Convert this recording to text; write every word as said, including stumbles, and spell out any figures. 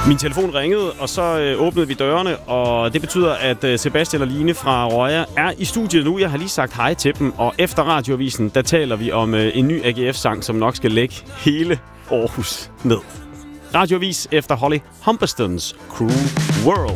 Min telefon ringede, og så øh, åbnede vi dørene, og det betyder, at øh, Sebastian og Line fra Røya er i studiet nu. Jeg har lige sagt hej til dem, og efter radioavisen, der taler vi om øh, en ny A G F-sang, som nok skal lægge hele Aarhus ned. Radioavis efter Holly Humberstons Cruel World.